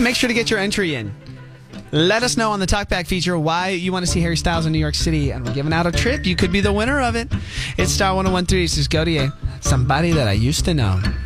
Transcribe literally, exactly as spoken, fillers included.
make sure to get your entry in. Let us know on the Talkback feature why you want to see Harry Styles in New York City, and we're giving out a trip. You could be the winner of it. It's Star one oh one three. This is Gautier, somebody that I used to know.